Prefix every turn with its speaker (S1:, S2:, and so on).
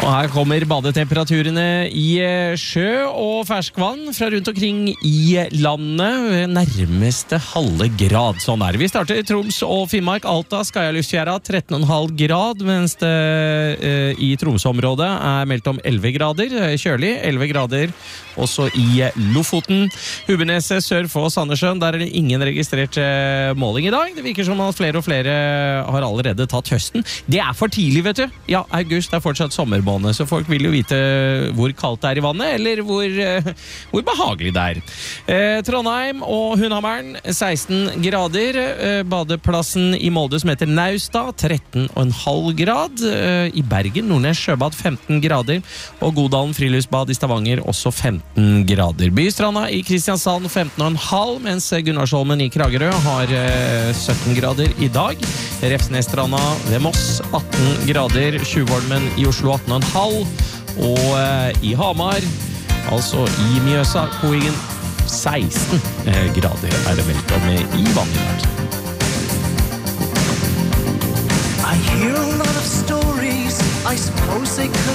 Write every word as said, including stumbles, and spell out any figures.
S1: Og her kommer badetemperaturene i sjø og ferskvann fra rundt omkring i landet ved nærmeste halve grad. Sånn er det. Vi starter i Troms og Finnmark, Alta, Skaja-Luftfjæra tretten komma fem grad, mens det eh, i Tromsø-området er meldt om elleve grader, kjølig, elleve grader, også i Lofoten. Hubbeneset sør for Sandnessjøen, der er det ingen registrert eh, måling i dag. Det virker som at flere og flere har allerede tatt høsten. Det er for tidlig, vet du. Ja, august er fortsatt sommermåned, så folk vil jo vite hvor kaldt det er i vannet, eller hvor, eh, hvor behagelig det er. Eh, Trondheim og Hundhammeren, seksten grader. Eh, badeplassen i Molde som heter Naustad, tretten komma fem grad. Eh, I Bergen, Nordnes Sjøbad, femten grader. Og Godalen Friluftsbad i Stavanger, også femten grader. Bystranda i Kristiansand, femten komma fem, mens Gunnarsholmen i Kragerø har eh, sytten grader i dag. Refsnesstranda ved Moss, atten grader. Tjuvholmen i Oslo, atten komma fem. Og eh, i Hamar, altså i Mjøsa, Koingen, seksten grader er det meldt om i vannet i dag.
S2: I hear a lot of stories, I suppose they could